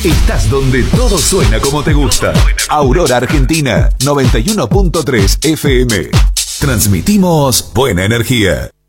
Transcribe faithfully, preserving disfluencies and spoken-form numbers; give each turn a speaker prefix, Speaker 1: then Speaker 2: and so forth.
Speaker 1: Estás donde todo suena como te gusta. Aurora Argentina, noventa y uno punto tres F M. Transmitimos buena energía.